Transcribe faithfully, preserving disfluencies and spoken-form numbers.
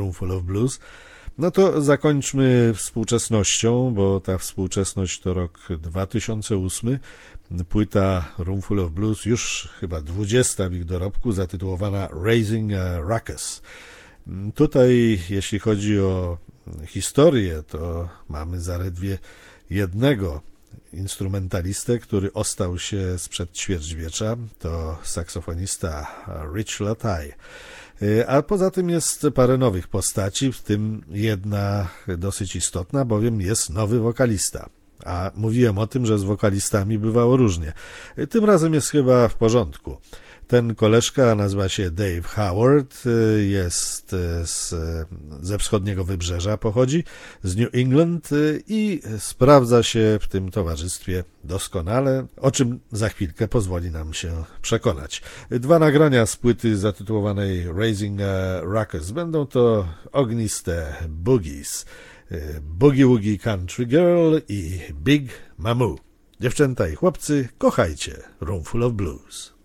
Roomful of Blues. No to zakończmy współczesnością, bo ta współczesność to rok dwa tysiące ósmy. Płyta Roomful of Blues, już chyba dwudziesta w ich dorobku, zatytułowana Raising a Ruckus. Tutaj, jeśli chodzi o historię, to mamy zaledwie jednego instrumentalistę, który ostał się sprzed ćwierćwiecza, to saksofonista Rich Lataille. A poza tym jest parę nowych postaci, w tym jedna dosyć istotna, bowiem jest nowy wokalista. A mówiłem o tym, że z wokalistami bywało różnie. Tym razem jest chyba w porządku. Ten koleżka nazywa się Dave Howard, jest z, ze wschodniego wybrzeża, pochodzi z New England i sprawdza się w tym towarzystwie doskonale, o czym za chwilkę pozwoli nam się przekonać. Dwa nagrania z płyty zatytułowanej Raising a Ruckus będą to ogniste boogies, Boogie Woogie Country Girl i Big Mamu. Dziewczęta i chłopcy, kochajcie Roomful of Blues.